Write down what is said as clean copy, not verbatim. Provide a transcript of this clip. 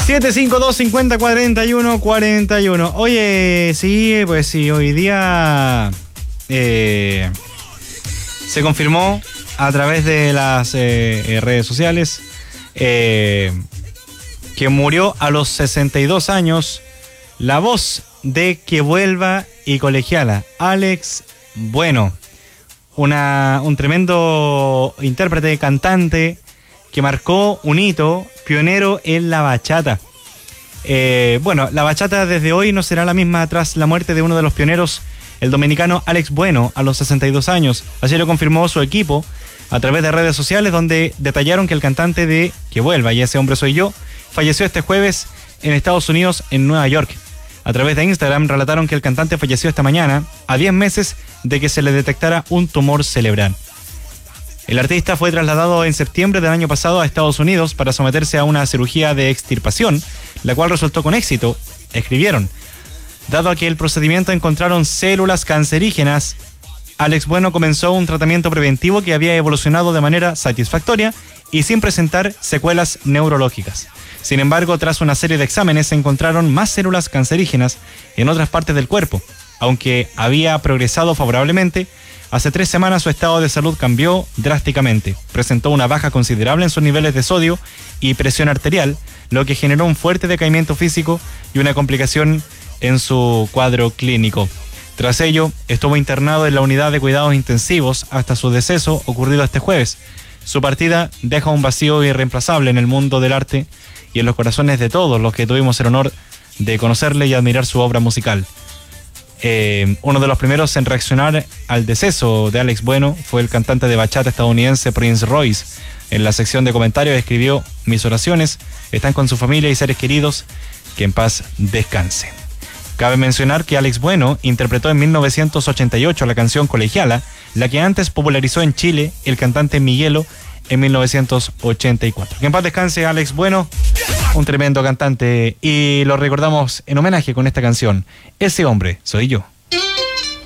752-50-41-41. Oye, sí, pues sí, hoy día se confirmó a través de las redes sociales que murió a los 62 años la voz de Que Vuelva y Colegiala, Alex Bueno. Un tremendo intérprete, cantante, que marcó un hito, pionero en la bachata. La bachata desde hoy no será la misma tras la muerte de uno de los pioneros, el dominicano Alex Bueno, a los 62 años. Así lo confirmó su equipo a través de redes sociales, donde detallaron que el cantante de Que Vuelva y Ese Hombre Soy Yo falleció este jueves en Estados Unidos, en Nueva York. A través de Instagram relataron que el cantante falleció esta mañana, a 10 meses de que se le detectara un tumor cerebral. El artista fue trasladado en septiembre del año pasado a Estados Unidos para someterse a una cirugía de extirpación, la cual resultó con éxito, escribieron. Dado a que el procedimiento encontraron células cancerígenas, Alex Bueno comenzó un tratamiento preventivo que había evolucionado de manera satisfactoria y sin presentar secuelas neurológicas. Sin embargo, tras una serie de exámenes se encontraron más células cancerígenas en otras partes del cuerpo. Aunque había progresado favorablemente, hace 3 semanas su estado de salud cambió drásticamente. Presentó una baja considerable en sus niveles de sodio y presión arterial, lo que generó un fuerte decaimiento físico y una complicación en su cuadro clínico. Tras ello, estuvo internado en la unidad de cuidados intensivos hasta su deceso ocurrido este jueves. Su partida deja un vacío irreemplazable en el mundo del arte y en los corazones de todos los que tuvimos el honor de conocerle y admirar su obra musical. Uno de los primeros en reaccionar al deceso de Alex Bueno fue el cantante de bachata estadounidense Prince Royce. En la sección de comentarios escribió: mis oraciones están con su familia y seres queridos, que en paz descanse. Cabe mencionar que Alex Bueno interpretó en 1988 la canción Colegiala, la que antes popularizó en Chile el cantante Miguelo en 1984. Que en paz descanse Alex Bueno, un tremendo cantante, y lo recordamos en homenaje con esta canción, Ese Hombre Soy Yo.